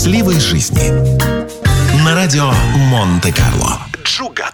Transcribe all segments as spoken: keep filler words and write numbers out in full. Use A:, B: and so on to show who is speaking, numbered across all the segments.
A: счастливой жизни. На радио Монте-Карло. Джугат.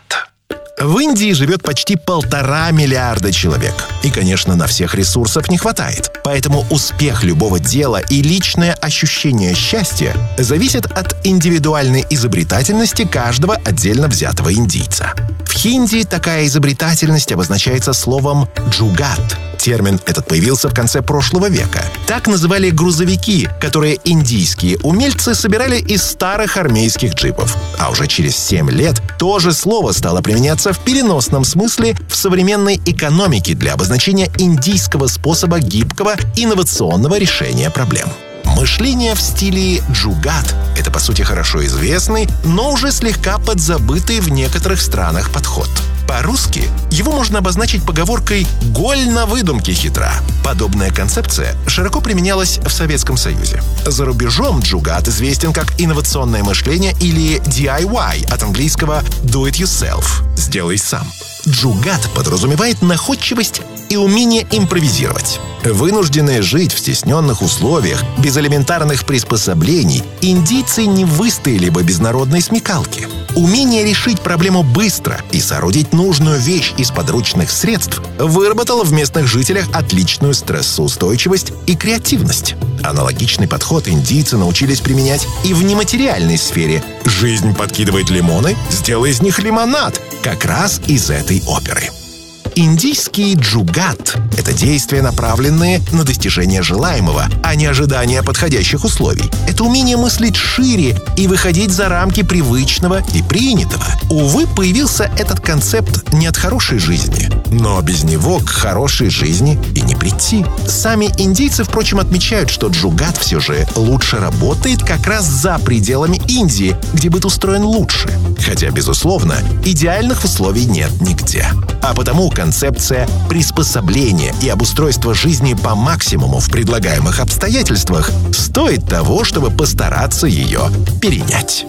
A: В Индии живет почти полтора миллиарда человек. И, конечно, на всех ресурсов не хватает. Поэтому успех любого дела и личное ощущение счастья зависят от индивидуальной изобретательности каждого отдельно взятого индийца. В хинди такая изобретательность обозначается словом «джугат». Термин этот появился в конце прошлого века. Так называли грузовики, которые индийские умельцы собирали из старых армейских джипов. А уже через семь лет то же слово стало применяться в переносном смысле в современной экономике для обозначения индийского способа гибкого инновационного решения проблем. Мышление в стиле джугат – это, по сути, хорошо известный, но уже слегка подзабытый в некоторых странах подход. По-русски его можно обозначить поговоркой «голь на выдумке хитра». Подобная концепция широко применялась в Советском Союзе. За рубежом джугат известен как инновационное мышление или ди ай вай от английского «do it yourself» – «сделай сам». Джугат подразумевает находчивость и умение импровизировать. Вынужденные жить в стесненных условиях, без элементарных приспособлений, индийцы не выстояли бы без народной смекалки. Умение решить проблему быстро и соорудить нужную вещь из подручных средств выработало в местных жителях отличную стрессоустойчивость и креативность. Аналогичный подход индийцы научились применять и в нематериальной сфере. «Жизнь подкидывает лимоны, сделай из них лимонад», как раз из этой оперы. Индийский джугат – это действия, направленные на достижение желаемого, а не ожидание подходящих условий. Это умение мыслить шире и выходить за рамки привычного и принятого. Увы, появился этот концепт не от хорошей жизни, но без него к хорошей жизни и не прийти. Сами индийцы, впрочем, отмечают, что джугат все же лучше работает как раз за пределами Индии, где быт устроен лучше. Хотя, безусловно, идеальных условий нет нигде. А потому концепция приспособления и обустройства жизни по максимуму в предлагаемых обстоятельствах стоит того, чтобы постараться ее перенять.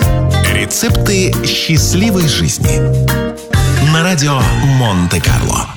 A: Рецепты счастливой жизни. На радио Монте-Карло.